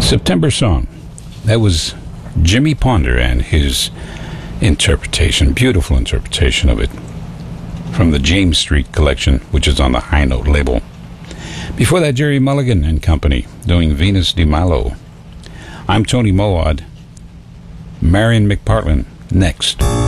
September Song. That was Jimmy Ponder and his interpretation, beautiful interpretation of it, from the James Street collection, which is on the High Note label. Before that, Jerry Mulligan and Company doing Venus de Milo. I'm Tony Mowad. Marion McPartlin next.